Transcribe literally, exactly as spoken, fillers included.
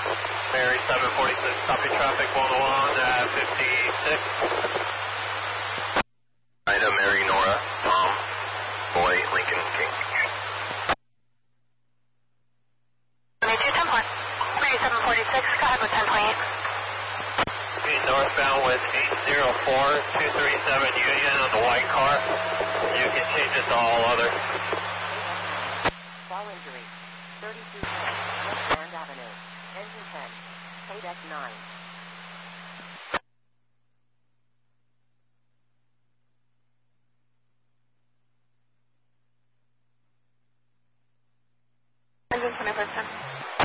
Mary seven forty-six, copy traffic one oh one at fifty-six. Ida, Mary, Nora, Tom, Boy, Lincoln, King. Mary two ten point. Mary seven forty-six, go ahead with ten point eight. Be northbound with eight zero four two three seven Union on the white car. You can change it to all other. Fall injury. thirty-two ten, West Grand Avenue. Engine ten. K D E C nine. Engine ten, person.